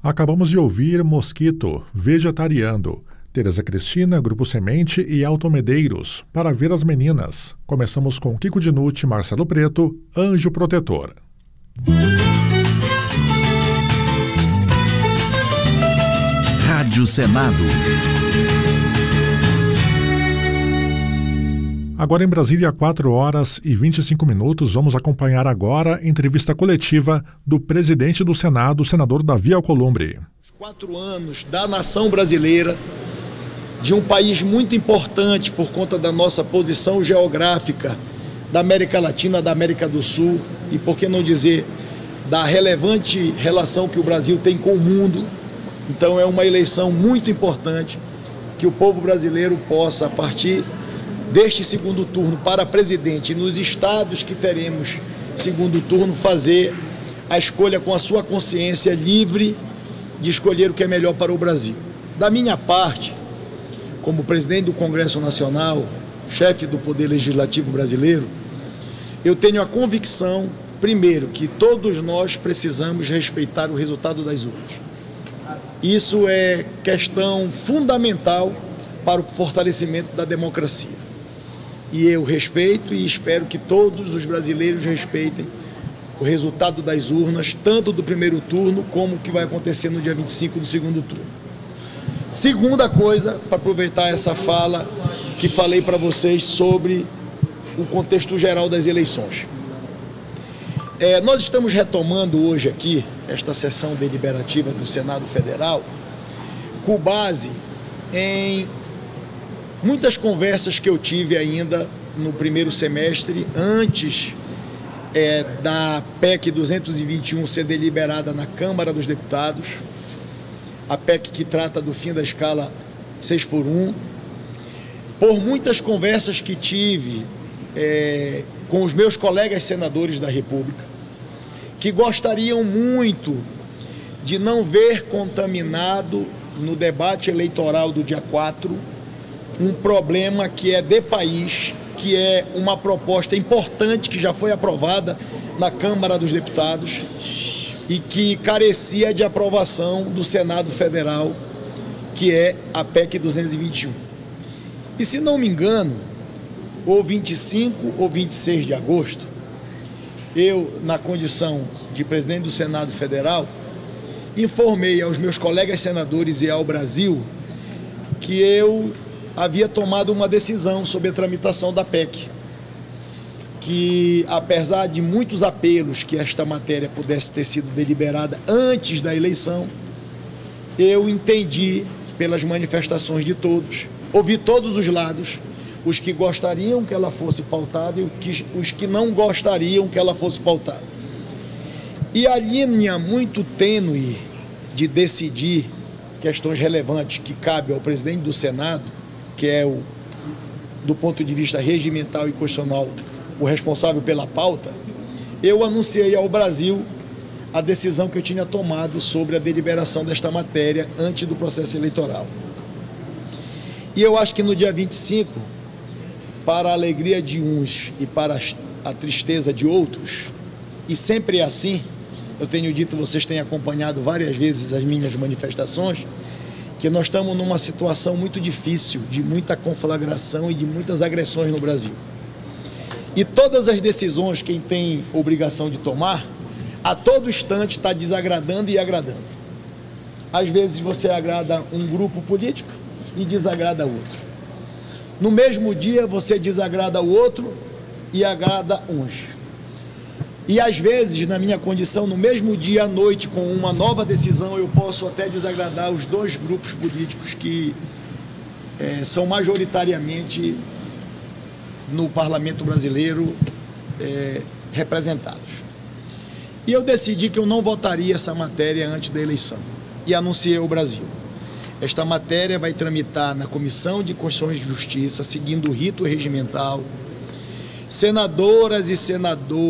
Acabamos de ouvir Mosquito, Vegetariando, Tereza Cristina, Grupo Semente e Alto Medeiros, Para Ver as Meninas. Começamos com Kiko Dinucci, Marcelo Preto, Anjo Protetor. Rádio Senado. Agora em Brasília, 4h25, vamos acompanhar agora a entrevista coletiva do presidente do Senado, o senador Davi Alcolumbre. 4 anos da nação brasileira, de um país muito importante por conta da nossa posição geográfica da América Latina, da América do Sul e, por que não dizer, da relevante relação que o Brasil tem com o mundo. Então é uma eleição muito importante que o povo brasileiro possa, a partir deste segundo turno para presidente e nos estados que teremos segundo turno, fazer a escolha com a sua consciência livre de escolher o que é melhor para o Brasil. Da minha parte, como presidente do Congresso Nacional, chefe do Poder Legislativo brasileiro, eu tenho a convicção, primeiro, que todos nós precisamos respeitar o resultado das urnas. Isso é questão fundamental para o fortalecimento da democracia. E eu respeito e espero que todos os brasileiros respeitem o resultado das urnas, tanto do primeiro turno como o que vai acontecer no dia 25 do segundo turno. Segunda coisa, para aproveitar essa fala que falei para vocês sobre o contexto geral das eleições. Nós estamos retomando hoje aqui esta sessão deliberativa do Senado Federal com base em muitas conversas que eu tive ainda no primeiro semestre, antes da PEC 221 ser deliberada na Câmara dos Deputados, a PEC que trata do fim da escala 6x1, por muitas conversas que tive com os meus colegas senadores da República, que gostariam muito de não ver contaminado no debate eleitoral do dia 4 um problema que é de país, que é uma proposta importante que já foi aprovada na Câmara dos Deputados e que carecia de aprovação do Senado Federal, que é a PEC 221. E se não me engano, ou 25 ou 26 de agosto, eu, na condição de presidente do Senado Federal, informei aos meus colegas senadores e ao Brasil que eu havia tomado uma decisão sobre a tramitação da PEC, que apesar de muitos apelos que esta matéria pudesse ter sido deliberada antes da eleição, eu entendi pelas manifestações de todos, ouvi todos os lados, os que gostariam que ela fosse pautada e os que não gostariam que ela fosse pautada. E a linha muito tênue de decidir questões relevantes que cabe ao presidente do Senado, que é, do ponto de vista regimental e constitucional, o responsável pela pauta, eu anunciei ao Brasil a decisão que eu tinha tomado sobre a deliberação desta matéria antes do processo eleitoral. E eu acho que no dia 25, para a alegria de uns e para a tristeza de outros, e sempre é assim, eu tenho dito, vocês têm acompanhado várias vezes as minhas manifestações, que nós estamos numa situação muito difícil, de muita conflagração e de muitas agressões no Brasil. E todas as decisões quem tem obrigação de tomar, a todo instante está desagradando e agradando. Às vezes você agrada um grupo político e desagrada outro. No mesmo dia você desagrada o outro e agrada uns. E às vezes, na minha condição, no mesmo dia à noite, com uma nova decisão, eu posso até desagradar os dois grupos políticos que são majoritariamente no parlamento brasileiro representados. E eu decidi que eu não votaria essa matéria antes da eleição e anunciei ao Brasil. Esta matéria vai tramitar na Comissão de Constituição e Justiça, seguindo o rito regimental. Senadoras e senadores